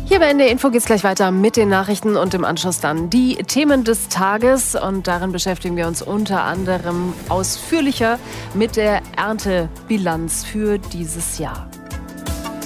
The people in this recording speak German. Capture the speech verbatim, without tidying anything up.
Hier bei N D R Info geht es gleich weiter mit den Nachrichten und im Anschluss dann die Themen des Tages. Und darin beschäftigen wir uns unter anderem ausführlicher mit der Erntebilanz für dieses Jahr.